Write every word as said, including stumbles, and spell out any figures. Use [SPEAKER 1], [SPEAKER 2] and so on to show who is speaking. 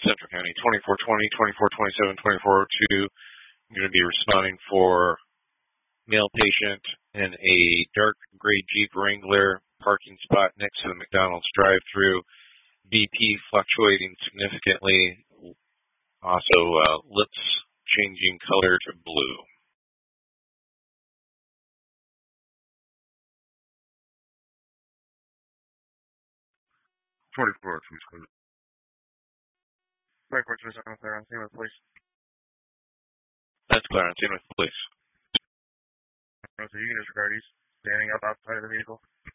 [SPEAKER 1] Central County, twenty-four twenty, twenty-four twenty-seven, twenty-four oh two. I'm going to be responding for male patient in a dark gray Jeep Wrangler parking spot next to the McDonald's drive-thru. B P fluctuating significantly. Also, uh, lips changing color to blue.
[SPEAKER 2] twenty-four oh two, twenty-four twenty-seven, clear on scene with police.
[SPEAKER 1] That's clear on scene with police.
[SPEAKER 2] So you can disregard he's standing up outside of the vehicle.